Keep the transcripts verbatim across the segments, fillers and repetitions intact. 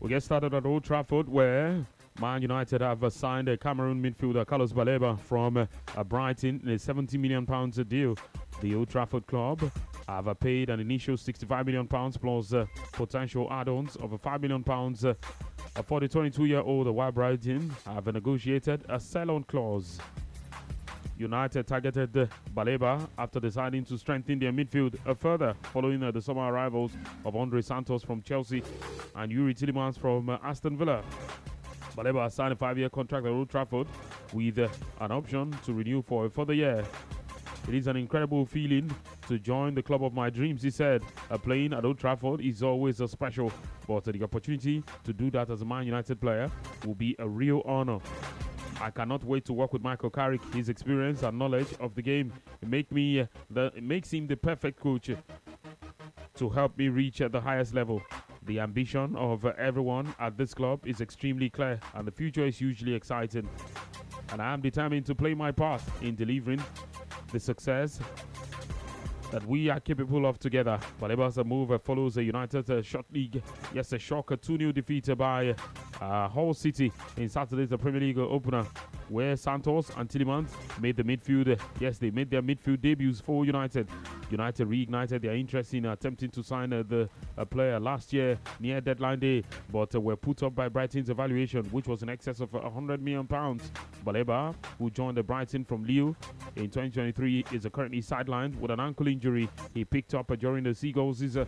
We get started at Old Trafford, where Man United have uh, signed a Cameroon midfielder Carlos Baleba from uh, uh, Brighton in a seventy million pounds deal. The Old Trafford club have uh, paid an initial sixty-five million pounds plus uh, potential add-ons of uh, five million pounds uh, for the twenty-two-year-old, while Brighton have uh, negotiated a sell-on clause. United targeted uh, Baleba after deciding to strengthen their midfield uh, further following uh, the summer arrivals of Andre Santos from Chelsea and Yuri Tillemans from uh, Aston Villa. Baleba has signed a five-year contract at Old Trafford with uh, an option to renew for a further year. It is an incredible feeling to join the club of my dreams, he said. Uh, playing at Old Trafford is always a special, but uh, the opportunity to do that as a Man United player will be a real honor. I cannot wait to work with Michael Carrick. His experience and knowledge of the game make me uh, the it makes him the perfect coach uh, to help me reach at the highest level. The ambition of uh, everyone at this club is extremely clear, and the future is hugely exciting. And I am determined to play my part in delivering the success that we are capable of together. Baleba's move uh, follows a United uh, short league. Yes, a shocker two nil defeat by uh, Hull City in Saturday's uh, Premier League opener, where Santos and Tillemans made the midfield. Uh, yes, they made their midfield debuts for United. United reignited their interest in attempting to sign uh, the uh, player last year near deadline day, but uh, were put up by Brighton's evaluation, which was in excess of uh, one hundred million pounds. Baleba, who joined the Brighton from Lille in twenty twenty-three, is uh, currently sidelined with an ankle injury he picked up uh, during the Seagulls' uh,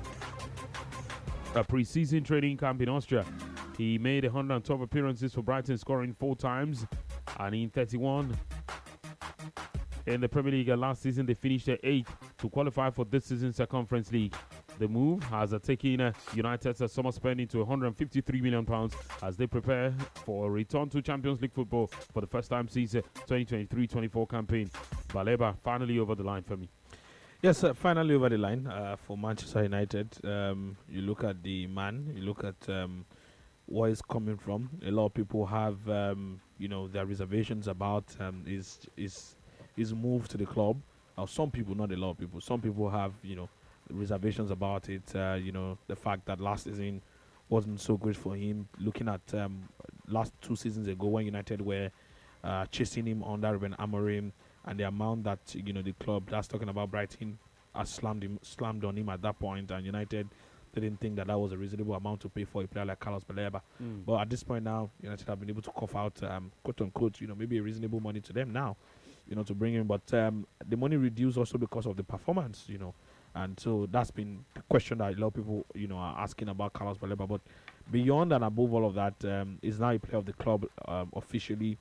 a pre-season training camp in Austria. He made one hundred twelve appearances for Brighton, scoring four times, and in thirty-one in the Premier League last season, they finished at eighth to qualify for this season's Conference League. The move has uh, taken uh, United's uh, summer spending to one hundred fifty-three million pounds as they prepare for a return to Champions League football for the first time since uh, twenty twenty-three twenty-four campaign. Baleba finally over the line for me. Yes, uh, finally over the line uh, for Manchester United. Um, you look at the man, you look at um, where he's coming from. A lot of people have, um, you know, their reservations about um, his, his, his move to the club. Uh, some people, not a lot of people, some people have, you know, reservations about it. Uh, you know, the fact that last season wasn't so great for him. Looking at um, last two seasons ago when United were uh, chasing him under Ruben Amorim, and the amount that, you know, the club that's talking about Brighton has slammed him, slammed on him at that point, and United didn't think that that was a reasonable amount to pay for a player like Carlos Baleba. Mm. But at this point now, United have been able to cough out, um, quote unquote, you know, maybe a reasonable money to them now, you know, to bring him. But um, the money reduced also because of the performance, you know, and so that's been the question that a lot of people, you know, are asking about Carlos Baleba. But beyond and above all of that, um, is now a player of the club um, officially.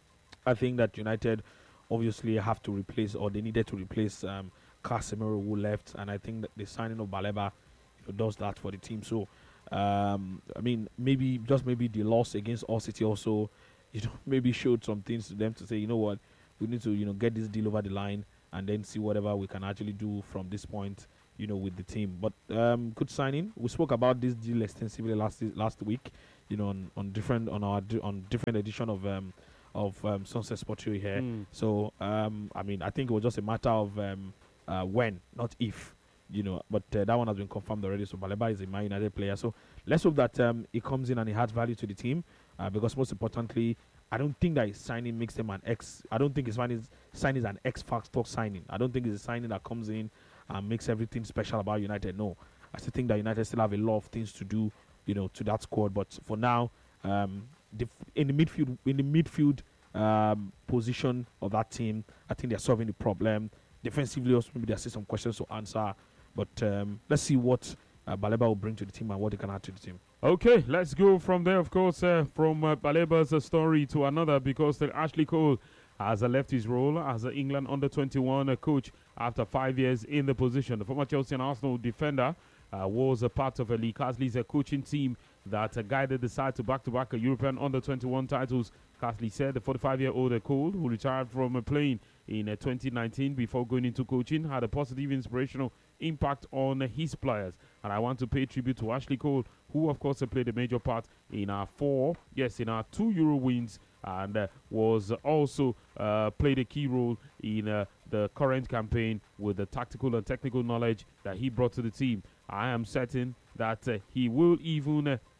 I think that United obviously have to replace, or they needed to replace um, Casemiro, who left, and I think that the signing of Baleba, you know, does that for the team. So, um, I mean, maybe just maybe the loss against Hull City also, you know, maybe showed some things to them to say, you know what, we need to, you know, get this deal over the line and then see whatever we can actually do from this point, you know, with the team. But um, good signing. We spoke about this deal extensively last last week, you know, on, on different on our on different edition of. Um, of um, Sunset Sport here. Mm. So, um, I mean, I think it was just a matter of um, uh, when, not if, you know, but uh, that one has been confirmed already. So, Baleba is a Man United player. So, let's hope that um, he comes in and he adds value to the team uh, because most importantly, I don't think that his signing makes him an X. I don't think his signing is, signing is an X factor signing. I don't think it's a signing that comes in and makes everything special about United. No. I still think that United still have a lot of things to do, you know, to that squad. But for now, um, in the midfield, in the midfield um, position of that team, I think they're solving the problem. Defensively, also maybe there's still some questions to answer. But um, let's see what uh, Baleba will bring to the team and what he can add to the team. Okay, let's go from there, of course, uh, from uh, Baleba's uh, story to another, because uh, Ashley Cole has uh, left his role as an uh, England under twenty-one uh, coach after five years in the position. The former Chelsea and Arsenal defender uh, was a part of uh, Lee Casley's uh, coaching team that uh, guided the side to back-to-back uh, European under twenty-one titles. Casley said the forty-five-year-old uh, Cole, who retired from uh, playing in uh, twenty nineteen before going into coaching, had a positive inspirational impact on uh, his players. And I want to pay tribute to Ashley Cole, who of course uh, played a major part in our four, yes, in our two Euro wins, and uh, was also uh, played a key role in uh, the current campaign with the tactical and technical knowledge that he brought to the team. I am certain that uh, he will even uh,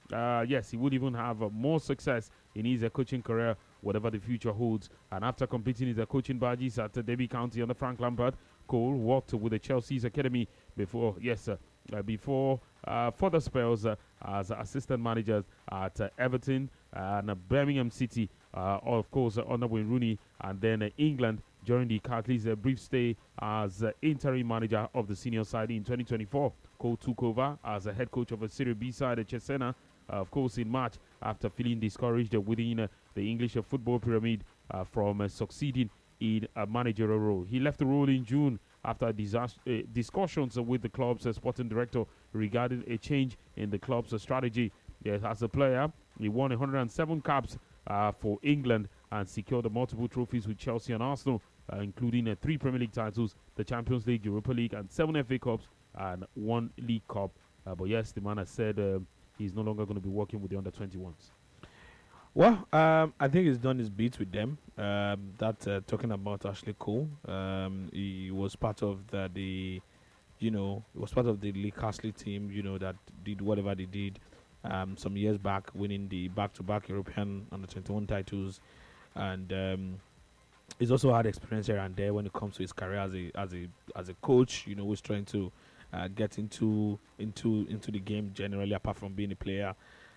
uh, yes, he would even have uh, more success in his uh, coaching career, whatever the future holds. And after completing his uh, coaching badges at uh, Derby County under Frank Lampard, Cole worked with the Chelsea's academy before, yes, uh, uh, before uh, further spells uh, as assistant managers at uh, Everton and uh, Birmingham City, uh, of course, uh, under Wayne Rooney, and then uh, England during the Cartleys' uh, brief stay as uh, interim manager of the senior side in twenty twenty-four. Cole took over as a head coach of a Serie B side at Cesena, uh, of course, in March after feeling discouraged uh, within uh, the English uh, football pyramid uh, from uh, succeeding in a managerial role. He left the role in June after disaster, uh, discussions uh, with the club's uh, sporting director regarding a change in the club's uh, strategy. Yes, as a player, he won one hundred seven caps uh, for England and secured multiple trophies with Chelsea and Arsenal, uh, including uh, three Premier League titles, the Champions League, Europa League, and seven F A Cups and one League Cup. Uh, but yes, the man has said uh, he's no longer going to be working with the under twenty-ones. Well, um, I think he's done his beats with them. Um, that uh, talking about Ashley Cole, um, he was part of the, the, you know, he was part of the Lee Castley team, you know, that did whatever they did um, some years back, winning the back-to-back European under twenty-one titles, and um, he's also had experience here and there when it comes to his career as a as a as a coach. You know, who's trying to uh, get into into into the game generally, apart from being a player.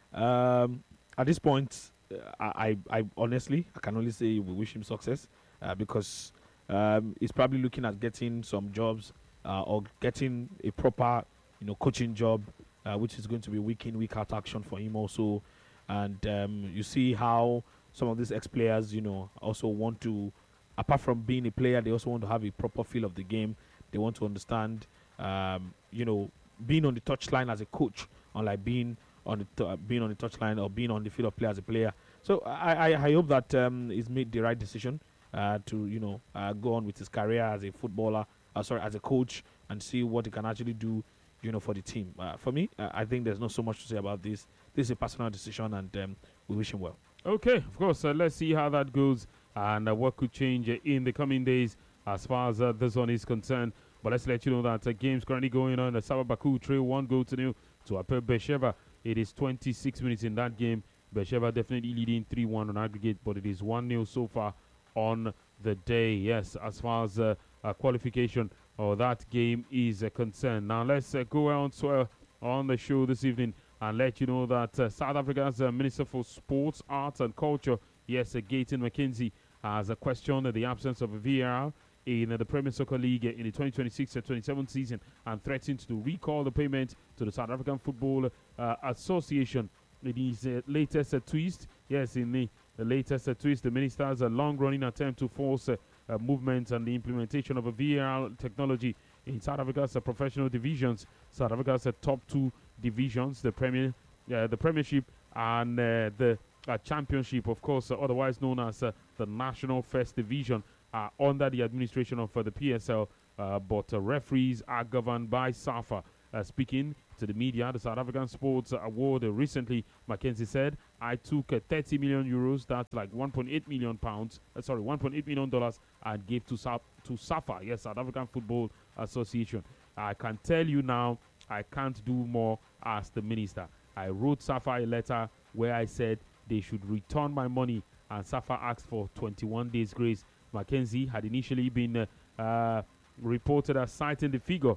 Um, at this point, uh, I, I I honestly I can only say we wish him success uh, because um, he's probably looking at getting some jobs uh, or getting a proper you know coaching job, uh, which is going to be week in week out action for him also. And um, you see how some of these ex-players, you know, also want to, apart from being a player, they also want to have a proper feel of the game. They want to understand, um, you know, being on the touchline as a coach, unlike being on the t- uh, being on the touchline or being on the field of play as a player. So I, I, I hope that um, he's made the right decision uh, to, you know, uh, go on with his career as a footballer, uh, sorry, as a coach, and see what he can actually do, you know, for the team. Uh, for me, uh, I think there's not so much to say about this. This is a personal decision, and um, we wish him well. Okay, of course, uh, let's see how that goes and uh, what could change uh, in the coming days as far as uh, this one is concerned. But let's let you know that uh, games currently going on. The Sabah Baku trail one goal to nil to Apel Beersheba. It is twenty-six minutes in that game. Beersheba definitely leading three one on aggregate, but it is one nil so far on the day. Yes, as far as uh, uh, qualification or that game is uh, concerned. Now let's uh, go on to, uh, on the show this evening and let you know that uh, South Africa's uh, Minister for Sports, Arts and Culture, yes, uh, Gayton McKenzie, has uh, questioned uh, the absence of a V A R in uh, the Premier Soccer League uh, in the twenty twenty-six twenty-seven season and threatened to recall the payment to the South African Football uh, Association. In his uh, latest uh, twist, yes, in the, the latest uh, twist, the minister's uh, long-running attempt to force uh, uh, movement and the implementation of a V A R technology in South Africa's uh, professional divisions, South Africa's uh, top two divisions, the Premier, uh, the Premiership, and uh, the uh, Championship, of course, uh, otherwise known as uh, the National First Division, are under the administration of uh, the P S L, uh, but uh, referees are governed by SAFA. Uh, speaking to the media, the South African Sports Award uh, recently, Mackenzie said, I took uh, thirty million euros, that's like one point eight million pounds, uh, sorry, one point eight million dollars, and gave to, Sa- to SAFA, yes, South African Football Association. I can tell you now, I can't do more as the minister. I wrote SAFA a letter where I said they should return my money, and SAFA asked for twenty-one days grace. Mackenzie had initially been uh, uh, reported as citing the figure.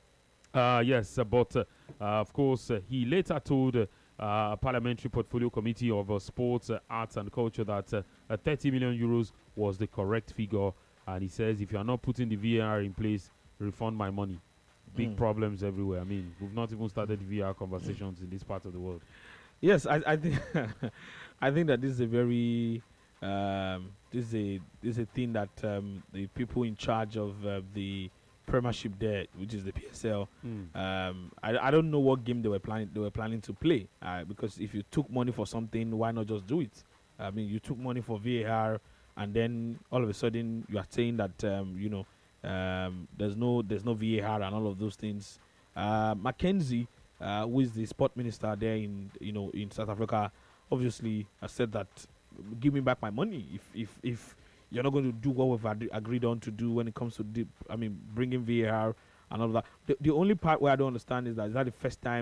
Uh, yes, uh, but uh, uh, of course, uh, he later told uh, a parliamentary portfolio committee of uh, sports, uh, arts, and culture that uh, uh, thirty million euros was the correct figure. And he says, if you are not putting the V A R in place, refund my money. Big mm. problems everywhere. I mean, we've not even started V A R conversations in this part of the world. Yes, I, I think I think that this is a very um, this is a this is a thing that um, the people in charge of uh, the Premiership there, which is the P S L, mm. um, I, I don't know what game they were planning they were planning to play. Uh, because if you took money for something, why not just do it? I mean, you took money for V A R, and then all of a sudden you are saying that um, you know um, there's no there's no V A R and all of those things. Uh, Mackenzie, uh, who is the sport minister there in you know in South Africa, obviously has said that give me back my money if if if you're not going to do what we've ad- agreed on to do when it comes to deep, I mean bringing V A R and all of that. The, the only part where I don't understand is that is that the first time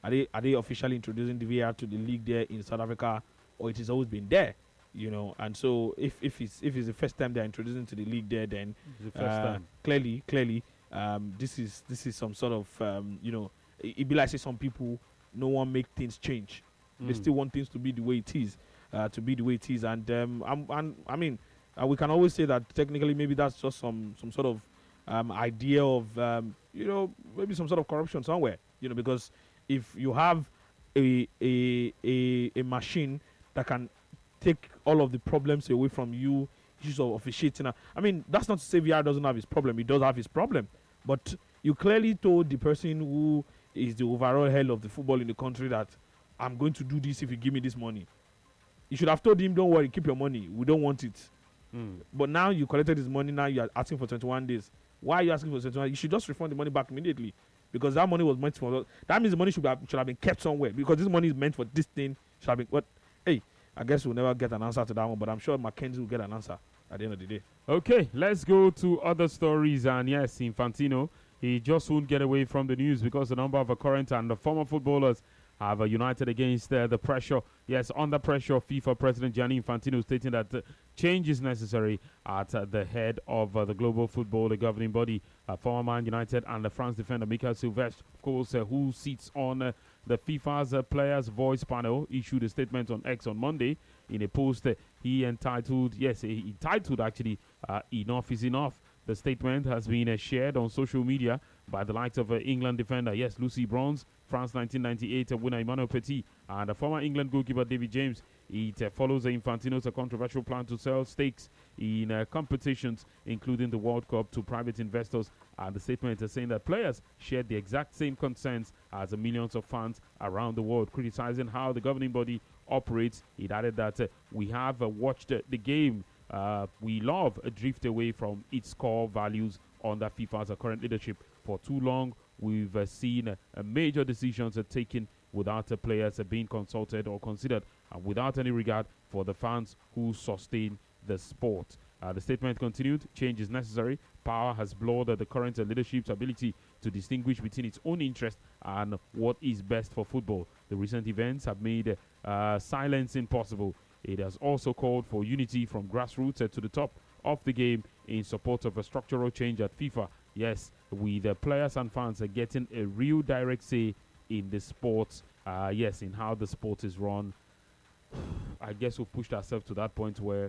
Are they are they officially introducing the V A R to the league there in South Africa, or it has always been there? You know, and so if if it's if it's the first time they're introducing to the league there, then It's the first uh, time. clearly, clearly, um, this is this is some sort of um, you know, it, it be like say some people no one make things change. They Mm. still want things to be the way it is, uh, to be the way it is, and um, I'm, and I mean, uh, we can always say that technically maybe that's just some some sort of um, idea of um, you know, maybe some sort of corruption somewhere, you know, because if you have a a a, a machine that can take all of the problems away from you, issues of officiating. I mean, that's not to say V R doesn't have his problem. It does have his problem, but you clearly told the person who is the overall head of the football in the country that I'm going to do this if you give me this money. You should have told him, don't worry, keep your money. We don't want it. Mm. But now you collected his money. Now you are asking for twenty-one days. Why are you asking for twenty-one? You should just refund the money back immediately, because that money was meant for. That means the money should have should have been kept somewhere, because this money is meant for this thing. Should have been what? Hey, I guess we'll never get an answer to that one, but I'm sure Mackenzie will get an answer at the end of the day. Okay, let's go to other stories. And yes, Infantino, he just won't get away from the news because the number of uh, current and the former footballers have uh, united against uh, the pressure. Yes, under pressure, FIFA President Gianni Infantino stating that uh, change is necessary at uh, the head of uh, the global football, the governing body. Uh, former Man United and the France defender Michael Silvestre, of course, uh, who sits on uh, the FIFA's uh, Players' Voice panel, issued a statement on X on Monday. In a post, uh, he entitled, yes, he entitled actually, uh, Enough is Enough. The statement has been uh, shared on social media by the likes of uh, England defender, yes, Lucy Bronze, France nineteen ninety-eight uh, winner Emmanuel Petit, and the former England goalkeeper David James. It uh, follows uh, Infantino's uh, controversial plan to sell stakes in uh, competitions, including the World Cup, to private investors. And the statement is saying that players shared the exact same concerns as uh, millions of fans around the world, criticizing how the governing body operates. It added that uh, we have uh, watched uh, the game uh, we love uh, drift away from its core values under FIFA's uh, current leadership. For too long, we've uh, seen uh, uh, major decisions uh, taken without the players uh, being consulted or considered, and without any regard for the fans who sustain the sport. Uh, the statement continued, change is necessary. Power has blurred uh, the current uh, leadership's ability to distinguish between its own interest and what is best for football. The recent events have made uh, silence impossible. It has also called for unity from grassroots uh, to the top of the game in support of a structural change at FIFA. Yes, with the players and fans are getting a real direct say in the sport. Uh, yes, in how the sport is run. I guess we've pushed ourselves to that point where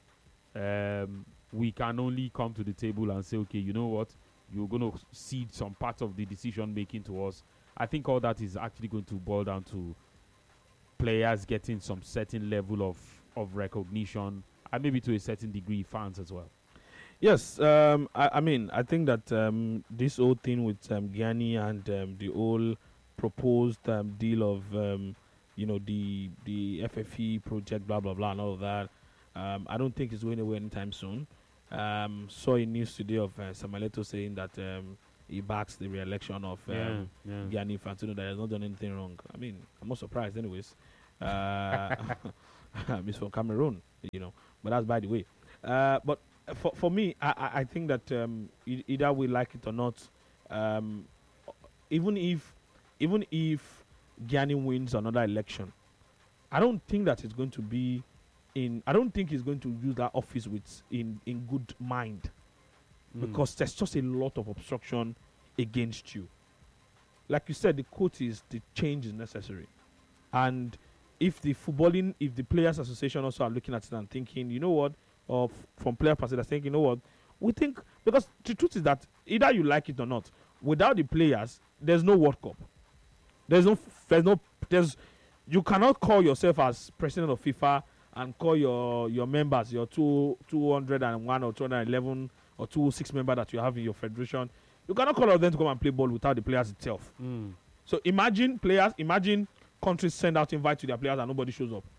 um, we can only come to the table and say, okay, you know what, you're going to cede some part of the decision making to us. I think all that is actually going to boil down to players getting some certain level of, of recognition, and maybe to a certain degree fans as well. Yes, um, I, I mean, I think that um, this whole thing with um, Gianni and um, the whole proposed um, deal of, um, you know, the the F F E project, blah, blah, blah, and all of that, um, I don't think it's going away anytime soon. Um, saw a news today of uh, Samuel Eto'o saying that um, he backs the re-election of um, Yeah, yeah. Gianni Infantino, that has not done anything wrong. I mean, I'm not surprised anyways. Uh, he's from Cameroon, you know, but that's by the way. Uh, but for for me, I, I I think that um, e- either we like it or not, um, even if even if Gianni wins another election, I don't think that it's going to be in. I don't think he's going to use that office with in in good mind, Mm. because there's just a lot of obstruction against you. Like you said, the quote is the change is necessary, and if the footballing, if the players' association also are looking at it and thinking, you know what, or f- from player perspective, thinking, you know what, we think, because the truth is that either you like it or not, without the players, there's no World Cup. There's no, f- there's no, there's, you cannot call yourself as president of FIFA and call your your members, your two two hundred and one or two hundred and eleven or two hundred six members that you have in your federation. You cannot call all of them to come and play ball without the players itself. Mm. So imagine players, imagine countries send out invite to their players and nobody shows up.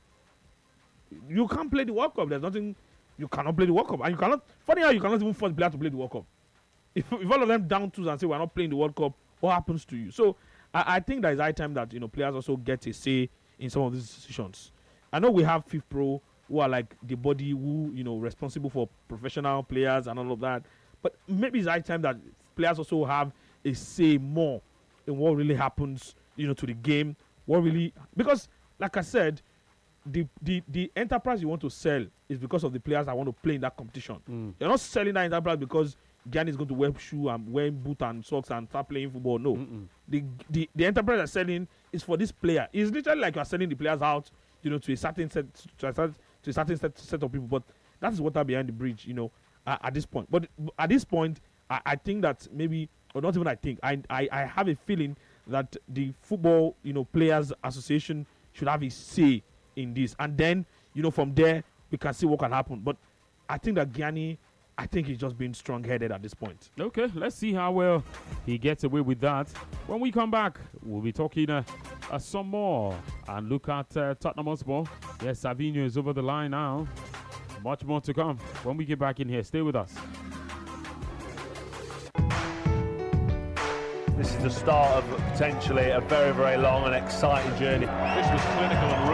You can't play the World Cup. There's nothing. You cannot play the World Cup, and you cannot. Funny how you cannot even force the player to play the World Cup. If, if all of them down tools and say we're not playing the World Cup, what happens to you? So I, I think that it's high time that, you know, players also get a say in some of these decisions. I know we have FIFPro who are like the body who, you know, responsible for professional players and all of that, but maybe it's high time that players also have a say more in what really happens you know, to the game. What really, because like I said, the the the enterprise you want to sell is because of the players that want to play in that competition. Mm. You're not selling that enterprise because Gyanni is going to wear shoe and wear boot and socks and start playing football. No, Mm-mm. the the the enterprise you're selling is for this player. It's literally like you're selling the players out, you know, to a certain set to a certain, to a certain set, set of people. But that is water behind the bridge, you know, uh, at this point. But at this point, I, I think that maybe, or not even I think, I, I I have a feeling that the Football, you know, Players Association should have a say in this, and then, you know, from there we can see what can happen. But I think that Gyanni, I think he's just being strong-headed at this point. Okay, let's see how well he gets away with that. When we come back, we'll be talking uh, uh, some more and look at uh, Tottenham Hotspur. Yes, Savinho is over the line now. Much more to come when we get back in here. Stay with us. This is the start of potentially a very, very long and exciting journey. This was clinical and